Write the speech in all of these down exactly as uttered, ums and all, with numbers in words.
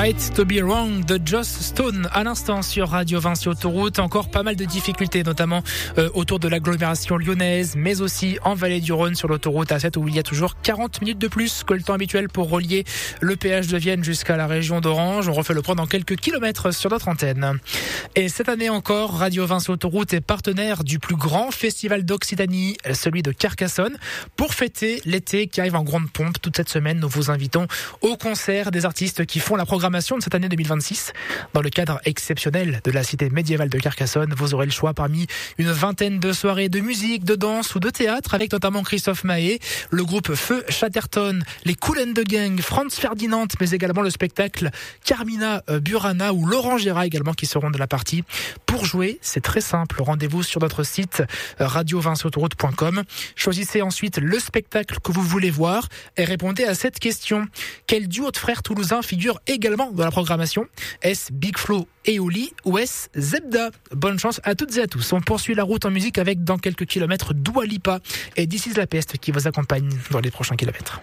Right to be wrong de Joss Stone à l'instant sur Radio Vinci Autoroute. Encore pas mal de difficultés, notamment euh, autour de l'agglomération lyonnaise, mais aussi en vallée du Rhône sur l'autoroute A sept où il y a toujours quarante minutes de plus que le temps habituel pour relier le péage de Vienne jusqu'à la région d'Orange. On refait le point dans quelques kilomètres sur notre antenne. Et cette année encore, Radio Vinci Autoroute est partenaire du plus grand festival d'Occitanie, celui de Carcassonne. Pour fêter l'été qui arrive en grande pompe, toute cette semaine, nous vous invitons au concert des artistes qui font la programmation de cette année deux mille vingt-six. Dans le cadre exceptionnel de la cité médiévale de Carcassonne, vous aurez le choix parmi une vingtaine de soirées de musique, de danse ou de théâtre, avec notamment Christophe Maé, le groupe Feu Chatterton, les Kool and the Gang, Franz Ferdinand, mais également le spectacle Carmina Burana ou Laurent Gérard également qui seront de la partie. Pour jouer, c'est très simple. Rendez-vous sur notre site radio vinci autoroute point com. Choisissez ensuite le spectacle que vous voulez voir et répondez à cette question. Quel duo de frères toulousains figure également dans la programmation? Est-ce Big Flo et Oli ou est-ce Zebda? Bonne chance à toutes et à tous. On poursuit la route en musique avec dans quelques kilomètres Dua Lipa et This is la peste qui vous accompagne dans les prochains kilomètres.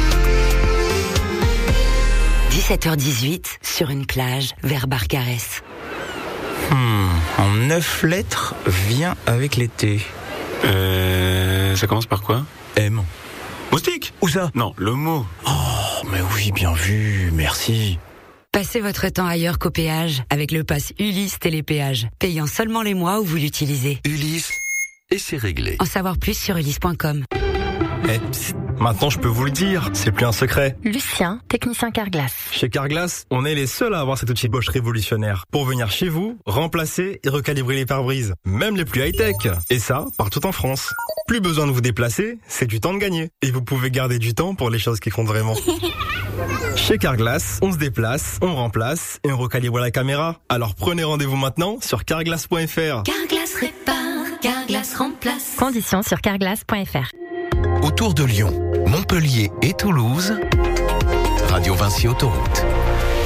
dix-sept heures dix-huit sur une plage vers Barcarès. Hmm, en neuf lettres, vient avec l'été. Euh, ça commence par quoi? M. Moustique? Où ça? Non, le mot. Oh, mais oui, bien vu, merci. Passez votre temps ailleurs qu'au péage avec le pass Ulysse Télépéage, payant seulement les mois où vous l'utilisez. Ulysse, et c'est réglé. En savoir plus sur ulysse point com. Eh, psst, maintenant je peux vous le dire, c'est plus un secret. Lucien, technicien Carglass. Chez Carglass, on est les seuls à avoir cet outil Bosch révolutionnaire pour venir chez vous, remplacer et recalibrer les pare-brises, même les plus high-tech. Et ça, partout en France. Plus besoin de vous déplacer, c'est du temps de gagner. Et vous pouvez garder du temps pour les choses qui comptent vraiment. Chez Carglass, on se déplace, on remplace et on recalibre la caméra. Alors prenez rendez-vous maintenant sur carglass point f r. Carglass répare, Carglass remplace. Conditions sur carglass point f r. Autour de Lyon, Montpellier et Toulouse, Radio Vinci Autoroute.